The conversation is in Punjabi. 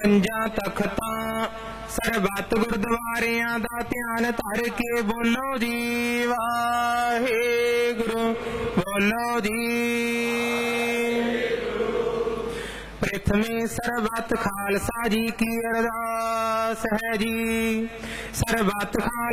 52 ਤਖਤਾਂ ਸਰਬੱਤ ਗੁਰਦੁਆਰਿਆਂ ਦਾ ਧਿਆਨ ਧਰ ਕੇ ਬੋਲੋ ਜੀ ਵਾਹਿਗੁਰੂ, ਬੋਲੋ ਜੀ। ਪ੍ਰਥਮੇ ਸਰਬੱਤ ਖਾਲਸਾ ਜੀ ਕੀ ਅਰਦਾਸ ਹੈ ਜੀ, ਸਰਬੱਤ ਖਾਲਸਾ